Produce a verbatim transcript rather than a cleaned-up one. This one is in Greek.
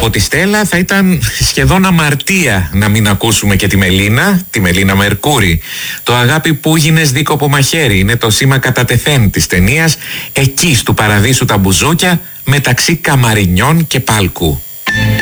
Από τη Στέλλα θα ήταν σχεδόν αμαρτία να μην ακούσουμε και τη Μελίνα, τη Μελίνα Μερκούρη. Το αγάπη που γίνες δίκοπο μαχαίρι είναι το σήμα κατά τεθέν της ταινίας «Εκεί του παραδείσου τα μπουζούκια» μεταξύ Καμαρινιών και Πάλκου.